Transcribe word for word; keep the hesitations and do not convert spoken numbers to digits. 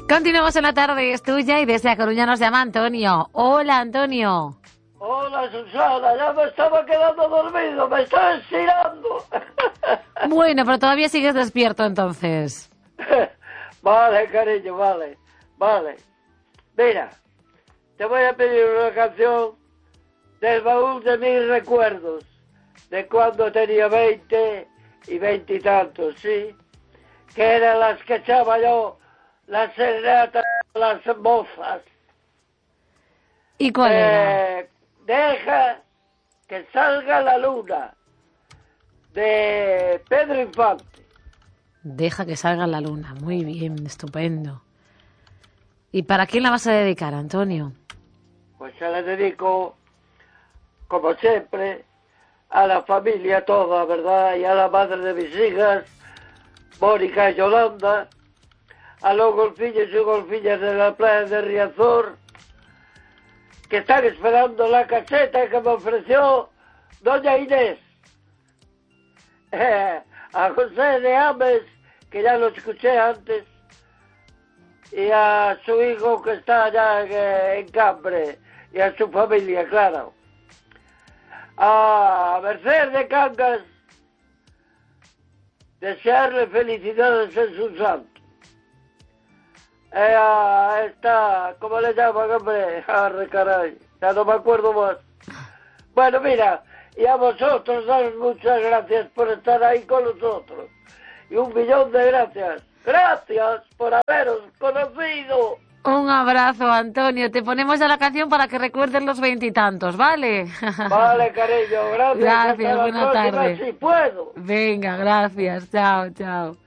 Continuamos en la tarde, es tuya y desde A Coruña nos llama Antonio. Hola, Antonio. Hola, Susana, ya me estaba quedando dormido, me estaba estirando. Bueno, pero todavía sigues despierto entonces. Vale, cariño, vale, vale. Mira, te voy a pedir una canción del baúl de mis recuerdos, de cuando tenía veinte y veintitantos, ¿sí? Que eran las que echaba yo, las serenatas, las mozas. ¿Y cuál eh, era? Deja que salga la luna, de Pedro Infante. Deja que salga la luna. Muy bien, estupendo. ¿Y para quién la vas a dedicar, Antonio? Pues se la dedico, como siempre, a la familia toda, ¿verdad? Y a la madre de mis hijas, Mónica y Yolanda, a los golfillos y golfillas de la playa de Riazor, que están esperando la caseta que me ofreció doña Inés. Eh, a José de Ames, que ya lo escuché antes, y a su hijo que está allá en, en Cambre, y a su familia, claro. A Mercedes de Cangas, desearle felicidades en su santo. Eh, a esta, ¿cómo le llaman, hombre? Arre, caray, ya no me acuerdo más. Bueno, mira, y a vosotros daros muchas gracias por estar ahí con nosotros. Y un millón de gracias. Gracias por haberos conocido. Un abrazo, Antonio. Te ponemos ya la canción para que recuerdes los veintitantos, ¿vale? Vale, cariño, gracias. Gracias, Hasta la buena próxima, tarde. si puedo. Venga, gracias. Chao, chao.